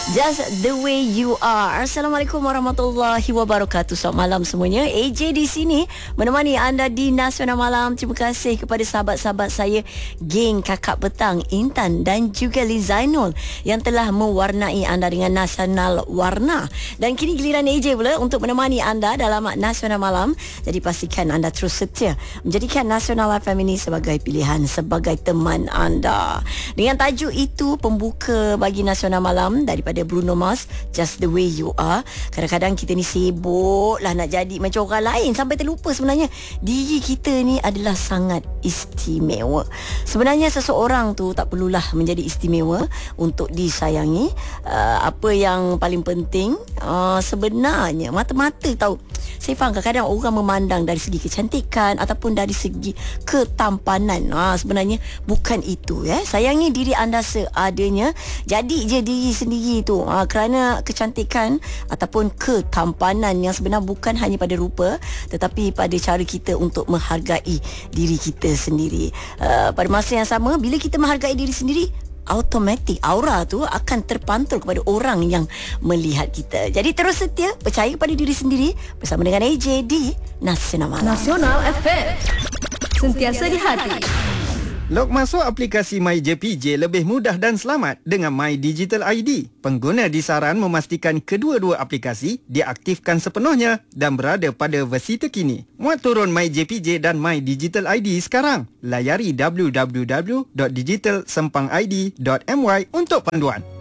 Just the way you are. Assalamualaikum warahmatullahi wabarakatuh. Selamat malam semuanya. AJ di sini menemani anda di Nasional Malam. Terima kasih kepada sahabat-sahabat saya, geng Kakak Petang, Intan dan juga Lizainul yang telah mewarnai anda dengan Nasional Warna. Dan kini giliran AJ pula untuk menemani anda dalam Nasional Malam. Jadi pastikan anda terus setia menjadikan Nasional FM ini sebagai pilihan, sebagai teman anda. Dengan tajuk itu pembuka bagi Nasional Malam daripada Bruno Mars, Just the Way You Are. Kadang-kadang kita ni sibuk lah nak jadi macam orang lain sampai terlupa sebenarnya diri kita ni adalah sangat istimewa. Sebenarnya seseorang tu tak perlulah menjadi istimewa untuk disayangi. Apa yang paling penting sebenarnya mata-mata tahu. Saya faham kadang-kadang orang memandang dari segi kecantikan ataupun dari segi ketampanan. Sebenarnya bukan itu ya. Sayangi diri anda seadanya. Jadi je diri sendiri tu. Kerana kecantikan ataupun ketampanan yang sebenarnya bukan hanya pada rupa tetapi pada cara kita untuk menghargai diri kita sendiri. Pada masa yang sama, bila kita menghargai diri sendiri, automatik aura tu akan terpantul kepada orang yang melihat kita. Jadi terus setia, percaya pada diri sendiri bersama dengan AJ di Nasional Malam. Nasional FM, sentiasa di hati. Log masuk aplikasi MyJPJ lebih mudah dan selamat dengan My Digital ID. Pengguna disaran memastikan kedua-dua aplikasi diaktifkan sepenuhnya dan berada pada versi terkini. Muat turun MyJPJ dan My Digital ID sekarang. Layari www.digitalsempangid.my untuk panduan.